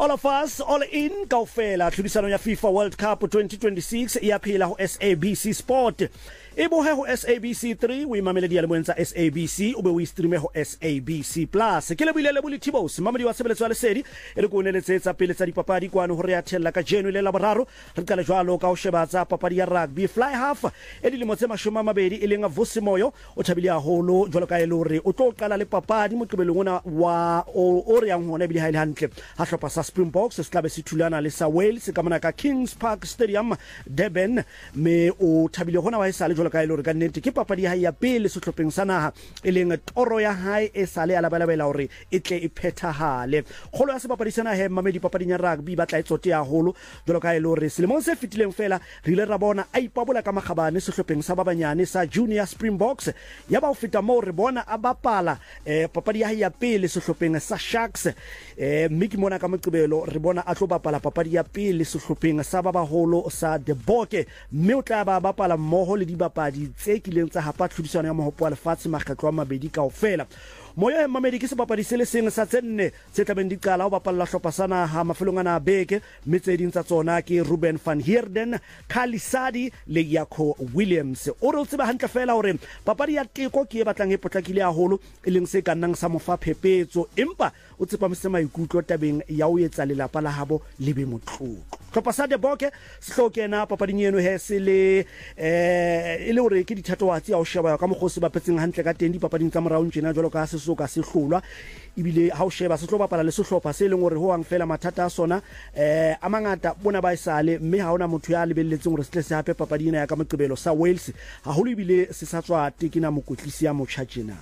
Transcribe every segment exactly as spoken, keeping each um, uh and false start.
All of us, all in kaofela tlhodisano ya FIFA World Cup twenty twenty-six ya phela ho S A B C Sport. Ebo he ho S A B C three o imameledi ya lemoenza S A B C o be o streame ho S A B C Plus. Ke le buile le bolithibos mamadi wa sebeletso ya lesedi e le go neletsetsa pele tsa dipapadi kwano ho re ya thella ka January le la boraro re qala jwalo ka o sheba tsa papadi ya rugby fly half e dilemo tse mashome mabedi e lenga Vosimoyo o thabile haholo jwalo ka ele hore o tlo qala le papadi mo qebelong ona wa o re yang hona bile ha ile hantle ha hlopa sa Springboks se tlabe se thulana le sa Wales ka mona ka Kings Park Stadium Durban me o thabile hona wa isale jwalo ka ile hore ka nnete ke papadi ya ya pele sehlopheng sa naha e leng toro ya hae e sale ala balabela hore e tle e phethahale kgolo ya sebapadi sena he mamedi papadi ya rugby ba tla e tsote haholo jwalo ka ile hore selemong se fitileng fela re ile ra bona a ipabola ka magabane sehlopheng sa babanyane sa Junior Springboks ya ba o feta mo re bona a bapala eh papadi ya ya pele sehlopheng sa Sharks eh Mickey mona ka moqebelo re bona a tlo bapala papadi ya pele sehlopheng sa babaholo sa The Bokke mme o tla ba bapala mmoho le dibapadi tse kileng tsa hapa tlhodisano ya mohopo wa lefatshe makgetlo a mabedi kaofela moyo mamedi ke sebapadi se le seng sa tsenne se tlabeng di qala ho bapalla hlopa sana ha mafelong ana beke metseding tsa tsona ke Ruben van Heerden, Khalisadi le Jaco Williams o re tseba hantle fela hore papadi ya teko ke e batlang e potlakile haholo e leng se ka nnang sa mofa phepetso empa o tsepa mse maikutlo tabeng ya o etsa lelapa la habo le be motlotlo hlopa sa The Bokke se hlokena papading eno he se le eh e le hore ke dithatowatsi ya o sheba ka mogose ba petseng hantle ka teng di papading tsa morao ntjena jwalo ka so ka se hlolwa ibile ha o sheba se tlo bapala le sehlopha se leng hore ho ang fela mathata a sona eh a mangata bona ba isale mme ha ona motho ya lebelletseng hore se tle se hape papading ya ka moqebelo sa Wales ha holo ibile se sa tswa tekina mokotlisi ya motjhatjena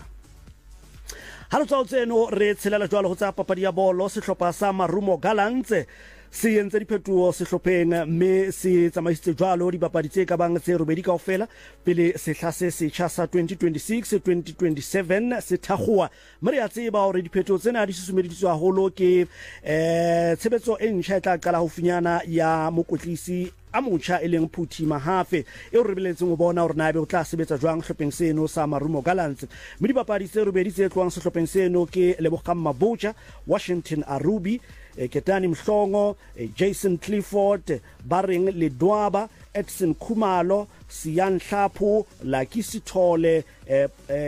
ha lo tsao tseno re tshelela jwalo ho tsa papadi ya bolo sehlopha sa Marumo Gallants se entse diphethoho sehlopheng mme se tsamaisitse jwalo dibapadi tse ka bang tse robedi kaofela pele se hlase se tjha sa twenty twenty-six twenty twenty-seven se thakgoa mme re a tseba hore diphethoho tsena di susumeditswe haholo ke eh tshebetso e ntjha e tla qala ho finyana ya mokotlisi a motjha e leng Phuthi Mahafe e re beletseng ho bona hore nabe o tla sebetsa jwang hlopheng seno sa Marumo Gallants mme dibapadi tse robedi tse tloang sehlopheng seno ke Lebogang Maboja, Washington Arubi, Ketani Mhlongo, Jason Clifford, Barring Ledwaba, Edson Khumalo, Siyan Hlapho, Lucky Sithole eh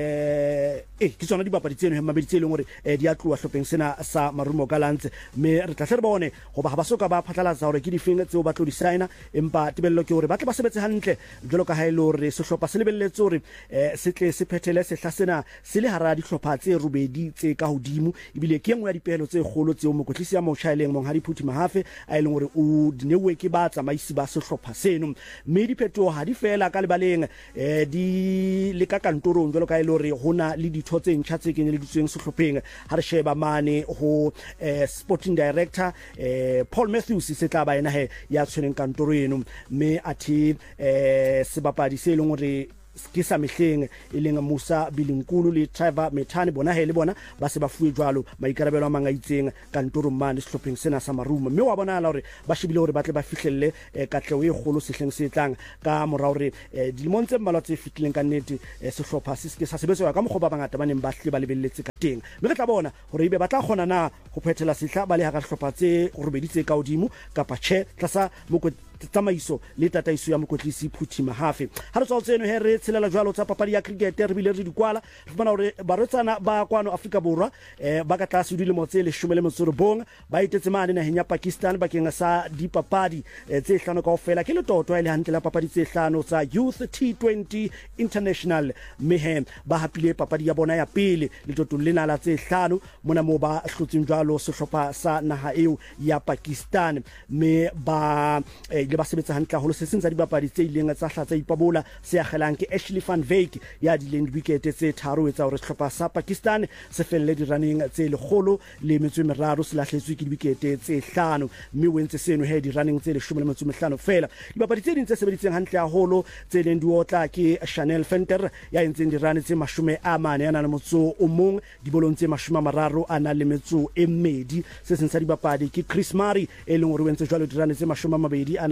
eh eh ke tsona dibapadi tseno he mabedi tseleng hore di a tloa hlopheng sena sa Marumo Gallants me re tla hle re bone go ba ha ba soka ba phatlalatsa hore ke difeng tseo ba tlo di signa empa tebello ke hore ba tle ba sebetse hantle jwalo ka ha ile hore sehlopha se lebelletse hore eh se tle se phethele se hlasena se le hara dihlopha tse robedi tse ka hodimo ibile ke engwe ya dipehelo tse kgolo tseo mokotlisi ya motjha ileng mong ha di Phuthi Mahafe a ileng hore o dinewe ke ba tsamaisi ba sehlopha seno me di phetho ha di fela ka lebaleng eh di le ka kantorong jwalo ka ile hore hona le ditho tse ntjha tse kenyeleditsweng sehlopheng ha re sheba mane ho eh, sporting director eh, Paul Matthews se tla ba ena he ya tshweneng kantoro eno me athi eh, sebapadi se leng hore ke sa mehleng e leng Musa Bilinkulu le Trevor Methane bona he le bona ba se ba fuwe jwalo maikarabelo a mangaitseng kantorong mane sehlopheng sena sa Marumo mme wa bona hore ba shebile hore ba tle ba fihlelle eh, katleho e kgolo sehleng se tlang ka morao re eh, dilemong tse mmalwa tse fitileng ka nnete eh, sehlopha se se sa sebetsa ka mokgwa ba bangata ba neng ba hle ba lebelletse ka teng mme re tla bona hore ibe ba tla khona na ho phethela sehla ba le ha ka sehlopha tse robedi tse ka hodimo kapa che tlasa moko tsamaiso le tataiso ya mokotlisi Phuthi Mahafe ha re tsao tseno he re tshelela jwalo tsa papadi ya cricket re bile re di kwala re bona hore baretsana ba kwano Afrika Borwa eh ba ka tlase di le motse le shome le motsoro bong ba itetse mane na henya Pakistan ba kenga sa dipapadi tse hlano kaofela ke le toto ile hantle la papadi tse hlano tsa Youth T twenty International mehem ba hapile papadi ya bona ya pele le toto lena la tse hlano mona mo ba hlotseng jwalo sehlopha sa naha eo ya Pakistan me ba eh, le ba sebetsa hantle haholo se sentse dibapadi tse ileng tsa hlatsa ipabola se ya kgelang ke Ashley van Wyk ya dileng wicket tse tharo etsa hore sehlopha sa Pakistan se felle di running tse le kgolo le metswe meraro se lahletswe ke wicket tse hlano mme wentse seno he di running tse le shome le metswe mehlano fela dibapadi tse ding tse sebeditseng hantle haholo tse leng di otla ke Chanel Venter ya entseng di run tse mashome a mane yana le motso o mong di bolong tse mashome a mararo ana le metso e mmedi se sentse dibapadi ke Chris Murray e leng hore wentse jwalo di run tse mashome a mabedi ana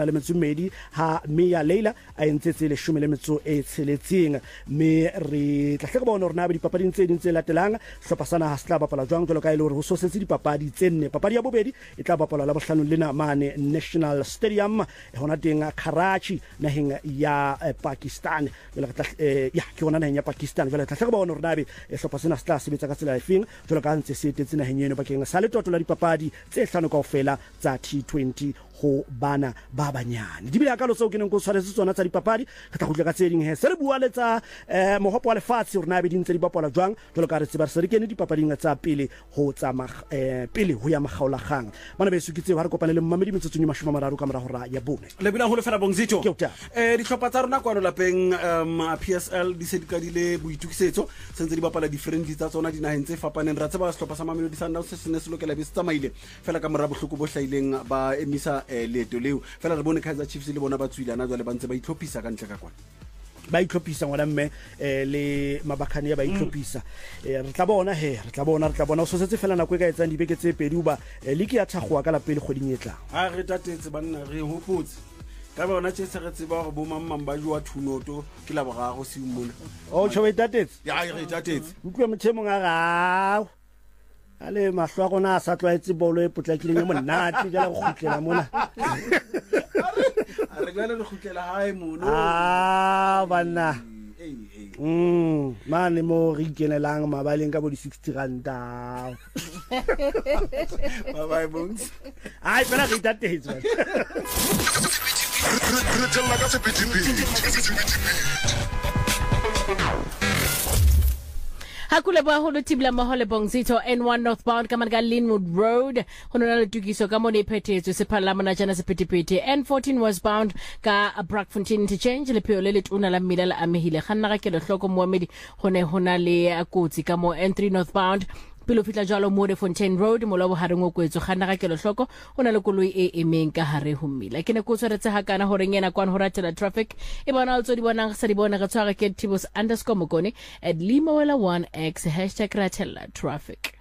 le metso mmedi ha Mia Leila a entsetse le shome le metso e tsheletseng me re tla hle go bona rena ba dipapading tse dintse latelang hlopha sana ha sla bapala jwang jalo ka ile hore ho sosetse dipapadi tse nne papadi ya bobedi e tla bapala la bohlano lena mane National Stadium hona teng Karachi naheng ya eh, Pakistan jalo ka eh, ya ke hona naheng ya Pakistan jalo tla hle go bona rena ba hlopha sana sla sebetsa ka tsela efeng jalo ka ntse se tetse naheng eno bakeng sa letoto la dipapadi tse hlano kaofela tsa T twenty ho bana ba banyane di bila ka lo tseo ke neng go tshwaretse tsona tsa dipapadi ka tla go tla ka tse ding he se re bua le tsa eh mohopo wa lefatshe rena be dintse di bapala jwang jalo ka re tseba se re kene dipapading tsa pele ho tsa eh pele ho ya makgaolagang bana be sukitse ha re kopane le mmamedi metsotsong ya mashome ka mora hora ya bone le bina ho le fela Bongzito eh di hlopha tsa rona kwano lapeng um P S L di se di ka dile boitukisetso sentse di bapala different tsa tsona di naheng tse fapaneng ra tseba sehlopha sa Mamelodi Sundowns se se ne se lokela be se tsamaile fela ka mora bohloko bo hlaileng ba emisa leeto leo fela re bone Kaizer Chiefs le bona ba tswilana jwale ba ntse ba itlhophisa ka ntle ka kwana ba itlhophisa ngwana mme eh le mabakhane ba itlhophisa eh re tla bona he re tla bona re tla bona o sosetse fela nako e ka etsang dibeke tse pedi uba liki ya thagwa ka la pele kgoding etla ha re tatetse banna re hopotse ka bona tse se re tseba go bo mammang ba jwa thunoto ke la bogago se mona o tshobe tatetse ya re tatetse utlwe mothemong a ga ale mahlo a gona a sa tlwaetse bolo e potlakileng e monate jala go khutlela mona re gana re khutlela hae mono ah bana mm mane mo re ikenelang mabaleng ka bo di sixty ranta bye bye Bongs ai pela re tatetse re tella ka sephethephethe Hakule ba holo tibla mahole Bongzito N one northbound kamanga Linwood Road hono na tukiso ka mone phethetso se phala mona jana se phethephethe N fourteen westbound ka Brackfontein interchange le pheo le le tuna la mmila la amehile ganna ga ke le hloko moemedi hone hona le akotsi ka mo N three northbound pelo fitla jalo mo Fontaine Road mo lo hareng o kwetso ganna ga ke le hloko hona le koloi e emeng ka hare ho mmila ke ne go tshwaretse ha kana hore ngena kwan ho ratela traffic e bona o tso di bonang sa di bona ga tshwara ke tibos underscore mokone at limowela one x hashtag ratela traffic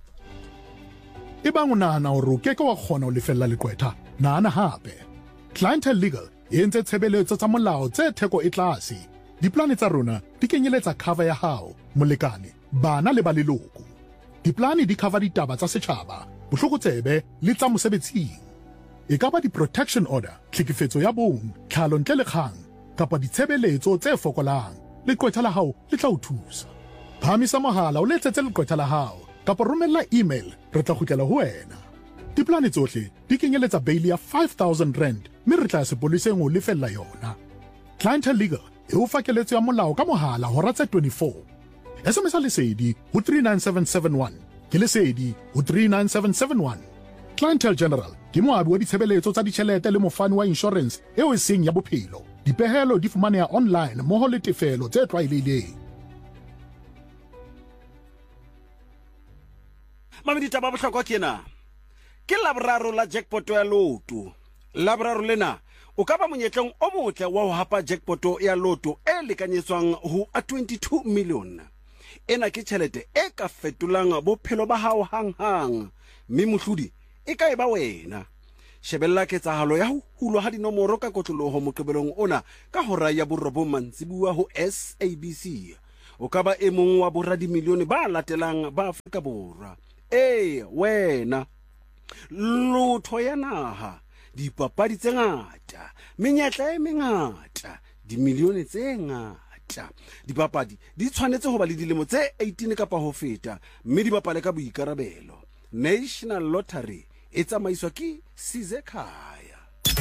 e bang o nahana hore o keke wa kgona ho lefella lekwetha nahana hape Clientele Legal e entse tshebeletso tsa molao tse theko e tlase diplane tsa rona di kenyeletsa cover ya hao molekane bana le ba leloko diplane di cover ditaba tsa setjhaba bohlokotsebe le tsa mosebetsing e ka ba di-protection order tlhekefetso ya bong tlhalo ntle le kgang kapa ditshebeletso tse fokolang leqwetha la hao le tla o thusa phamisa mohala o letsetse leqwetha la hao kapa romella email re tla kgutlela ho wena diplane tsohle di kenyeletsa bail ya five thousand rand mme re tla sepoleseng o lefella yona Clientele Legal e o fa keletso ya molao ka mohala hora tse twenty-four S M S lesedi ho three nine seven seven one ke lesedi ho three nine seven seven one Clientele General ke moabi wa ditshebeletso tsa ditjhelete le mofani wa insurance eo e seng ya bophelo dipehelo di fumaneha online moho le tefelo tse tlwaelehileng Mamedi taba bohlokwa ke ena ke labraro la jackpot ya loto labraro lena o ka ba monyetleng o motle wa ho hapa jackpot ya loto e lekanyetswang ho a twenty-two million ena ke tšhelete e ka fetolang bophelo ba hao hang hang mme mohlodi e ka eba wena shebella ketsahalo ya ho hulwa ha dinomoro ka kotloloho moqebelong ona ka hora ya borobong mantsibuwa ho S A B C o ka ba e mong wa borra di milione ba latelang ba Afrika Borwa e wena lotho ya naha dipapadi tse ngata menyetla e mengata di milione tse ngata dipapadi di tshwanetse ho ba le dilemo tse eighteen kapa ho feta mme di bapale ka boikarabelo National Lottery e tsamaiswa ke Sizekhaya.